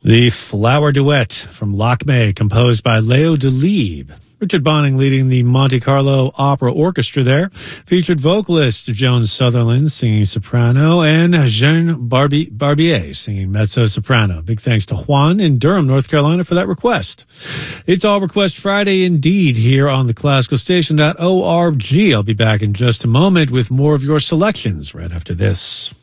The Flower Duet from Lakmé, composed by Leo Delibes. Richard Bonning leading the Monte Carlo Opera Orchestra there. Featured vocalist Joan Sutherland singing soprano and Jean Barbier singing mezzo-soprano. Big thanks to Juan in Durham, North Carolina for that request. It's All Request Friday indeed here on the classicalstation.org. I'll be back in just a moment with more of your selections right after this.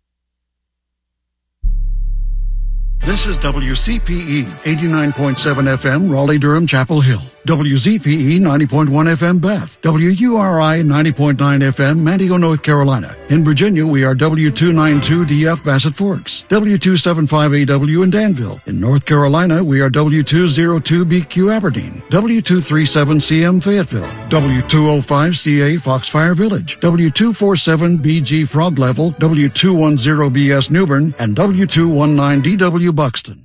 This is WCPE 89.7 FM, Raleigh-Durham, Chapel Hill. WZPE 90.1 FM, Beth. WURI 90.9 FM, Manteo, North Carolina. In Virginia, we are W292DF, Bassett Forks. W275AW in Danville. In North Carolina, we are W202BQ, Aberdeen. W237CM, Fayetteville. W205CA, Foxfire Village. W247BG, Frog Level. W210BS, Newbern. And W219DW, Buxton.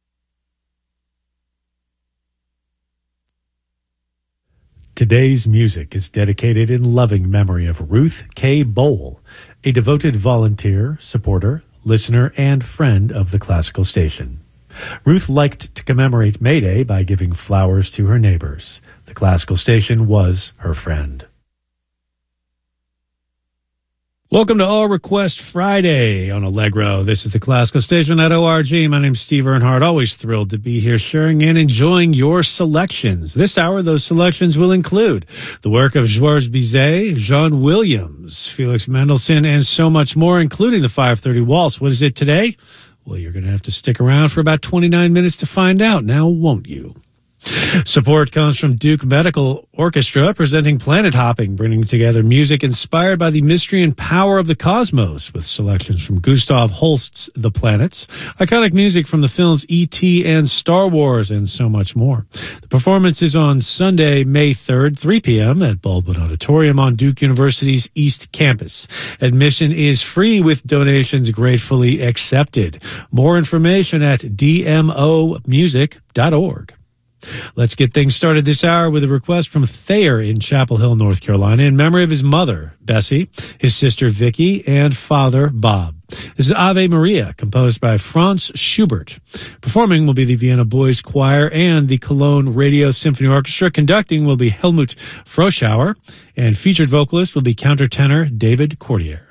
Today's music is dedicated in loving memory of Ruth K. Bowl, a devoted volunteer, supporter, listener, and friend of the Classical Station. Ruth liked to commemorate May Day by giving flowers to her neighbors. The Classical Station was her friend. Welcome to All Request Friday on Allegro. This is the Classical Station at ORG. My name's Steve Earnhardt. Always thrilled to be here sharing and enjoying your selections. This hour, those selections will include the work of Georges Bizet, John Williams, Felix Mendelssohn, and so much more, including the 5:30 Waltz. What is it today? Well, you're going to have to stick around for about 29 minutes to find out now, won't you? Support comes from Duke Medical Orchestra, presenting Planet Hopping, bringing together music inspired by the mystery and power of the cosmos, with selections from Gustav Holst's The Planets, iconic music from the films E.T. and Star Wars, and so much more. The performance is on Sunday, May 3rd, 3 p.m. at Baldwin Auditorium on Duke University's East Campus. Admission is free with donations gratefully accepted. More information at dmomusic.org. Let's get things started this hour with a request from Thayer in Chapel Hill, North Carolina, in memory of his mother, Bessie, his sister, Vicky, and father, Bob. This is Ave Maria, composed by Franz Schubert. Performing will be the Vienna Boys Choir and the Cologne Radio Symphony Orchestra. Conducting will be Helmut Froschauer, and featured vocalist will be countertenor David Cordier.